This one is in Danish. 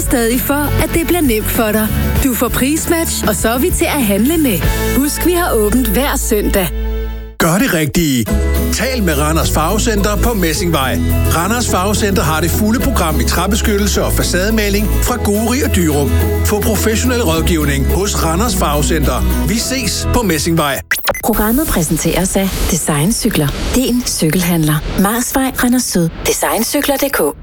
stadig for, at det bliver nemt for dig. Du får prismatch, og så er vi til at handle med. Husk, vi har åbent hver søndag. Gør det rigtige. Tal med Randers Farvecenter på Messingvej. Randers Farvecenter har det fulde program i træbeskyttelse og facademaling fra Gori og Dyrup. Få professionel rådgivning hos Randers Farvecenter. Vi ses på Messingvej. Programmet præsenteres af Design Cykler. Din cykelhandler. Marsvej, Randers Syd. Designcykler.dk